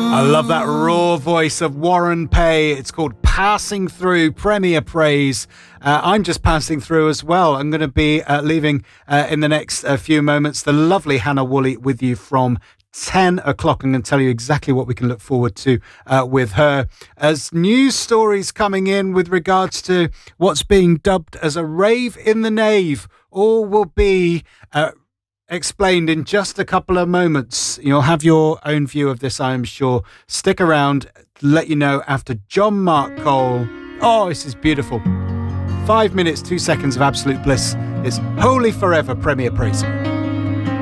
I love that raw voice of Warren Pay. It's called Passing Through, Premier Praise. I'm just passing through as well. I'm going to be leaving in the next few moments. The lovely Hannah Woolley with you from 10 o'clock. I'm going to tell you exactly what we can look forward to with her. As news stories coming in with regards to what's being dubbed as a rave in the nave, all will be explained in just a couple of moments. You'll have your own view of this, I am sure. Stick around, let you know after John Mark Cole. Oh, this is beautiful. 5 minutes, 2 seconds of absolute bliss. It's Holy Forever, Premier Praise.